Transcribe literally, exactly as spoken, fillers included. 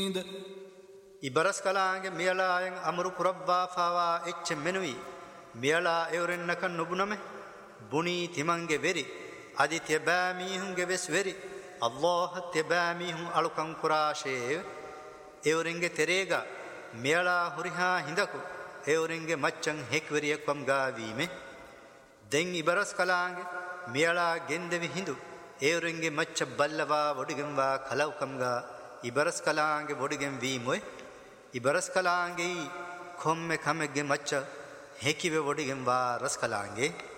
ඉබරස් කලාගේ මියලායන් අමරු පුරබ්බා ෆාවා එච්ච මෙනුයි මියලා එවරෙන්නක නුබුනමෙ බුනී තිමන්ගේ වෙරි අදිත්‍ය බෑමීහුන්ගේ වෙස් වෙරි අල්ලාහ් තෙබෑමීහුන් අලුකම් කුරාෂේ එවරෙන්ගේ තෙරේගා මියලා හුරිහා හිඳකු එවරෙන්ගේ මච්චන් හෙක්වරියක්වම් ගාවීමේ දෙන් ඉබරස් කලාගේ මියලා ගෙන්දෙවි හිඳු එවරෙන්ගේ මච්ච බල්ලවා වඩිගෙන්වා කලව්කම්ගා ඉබරස් කලාගේ වඩිගෙන් වීමොයි ඉබරස් කලාගේ කොම්මෙ කමෙගේ මච්ච හෙකිවේ වඩිගෙන්වා රස් කලාගේ